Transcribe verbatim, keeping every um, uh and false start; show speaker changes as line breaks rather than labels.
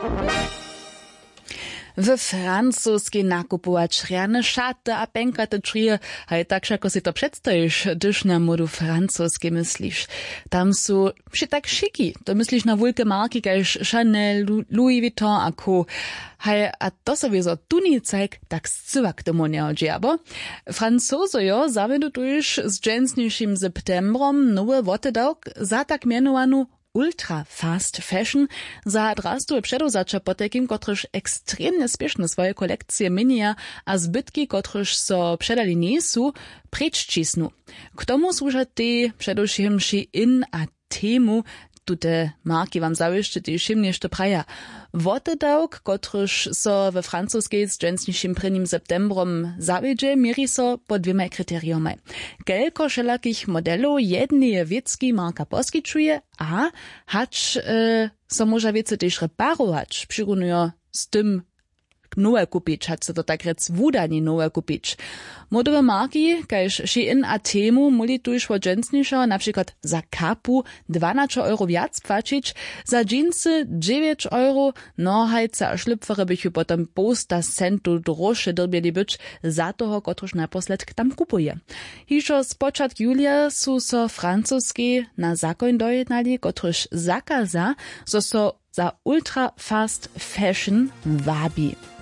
W francuskiej nakupować rjane šaty a pękate trije, a tak jako si to przedstawisz, gdyż na modu francuskie myślisz. Tam są przy tak szyki, to myślisz na wielkie marki, kaž Chanel, Louis Vuitton a co. Hej, a to sobie zo tunicek tak zcyła k tomu nie odžiabo. Francozojo zavedu tuž z dżęsniejszym septembrom nowe wotedałk za tak mianowanu ultra fast fashion za drastu przedozača po takim, kotryż ekstremnie spieszne swoje kolekcje minia a zbytki, kotryż so przedali nie są, prečcisnu. K tomu służa te przedošimši in a temu, tute marki wam zawieszczy, ty szimniesz to praja. Wotedałk, kotryż so we francuskiej z dżęsniejszym prvním septembrom zawiedzie, mieri so po dwiema kryteriumaj. Kelko wszelakich modelów jednej wiecki marka poskyčuje, a hacz e, so może wiece też reparować, przyrunują z tym nowe kupić, hacz se to tak rec wudanie nowe kupić. Modowe marki, kaž Shein a Temu, moli tuž wo dżęsniejszo, na przykład za kapu dwanaście euro wiac płacić, za dżinsy dziewięć euro, no hajce a szlipfere bychu potem posta centu droższe drbieli być za toho, kotruż naposledk tam kupuje. Hižo z początku julia su so francuskie na zakon dojednali, kotruż zakaza, so so za ultra fast fashion wabi.